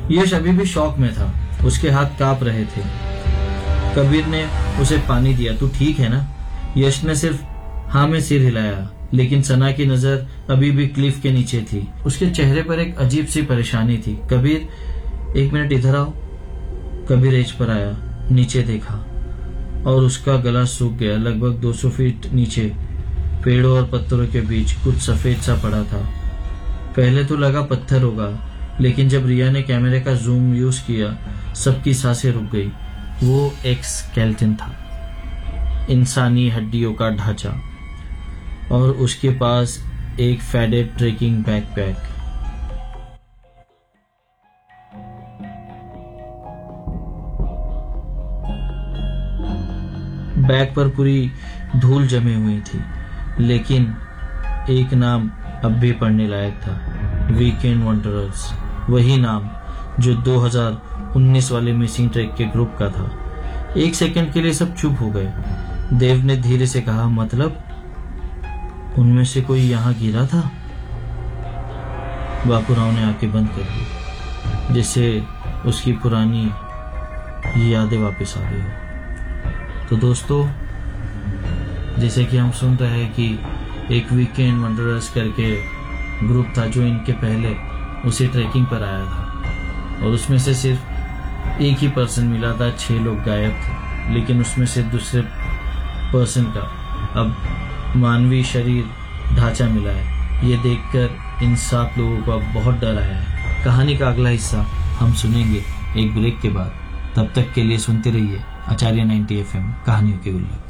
यश अभी भी शॉक में था, उसके हाथ कांप रहे थे। कबीर ने उसे पानी दिया। तू ठीक है ना? यश ने सिर्फ हाँ में सिर हिलाया, लेकिन सना की नजर अभी भी क्लिफ के नीचे थी। उसके चेहरे पर एक अजीब सी परेशानी थी। कबीर, 1 मिनट इधर आओ। कबीर एज पर आया, नीचे देखा और उसका गला सूख गया। लगभग 200 फीट नीचे पेड़ों और पत्थरों के बीच कुछ सफेद सा पड़ा था। पहले तो लगा पत्थर होगा, लेकिन जब रिया ने कैमरे का जूम यूज किया, सबकी सांसें रुक गई। वो एक स्केलेटन था, इंसानी हड्डियों का ढांचा, और उसके पास एक फेडेड ट्रेकिंग बैकपैक। बैग पर पूरी धूल जमी हुई थी, लेकिन एक नाम अब भी पढ़ने लायक था, वीकेंड वंडरर्स। वही नाम जो 2019 वाले मिसिंग ट्रैक के ग्रुप का था। 1 सेकंड के लिए सब चुप हो गए। देव ने धीरे से कहा, मतलब उनमें से कोई यहाँ गिरा था? बापूराव ने आंखें बंद कर दी, जिससे उसकी पुरानी यादें वापस आ गई। तो दोस्तों, जैसे कि हम सुन रहे हैं कि एक वीकेंड वंडरर्स करके ग्रुप था जो इनके पहले उसी ट्रैकिंग पर आया था, और उसमें से सिर्फ एक ही पर्सन मिला था। 6 लोग गायब थे, लेकिन उसमें से दूसरे पर्सन का अब मानवीय शरीर ढांचा मिला है। ये देखकर इन 7 लोगों को अब बहुत डर आया है। कहानी का अगला हिस्सा हम सुनेंगे एक ब्रेक के बाद। तब तक के लिए सुनते रहिए आचार्य 90 FM, कहानियों के गुल्लक।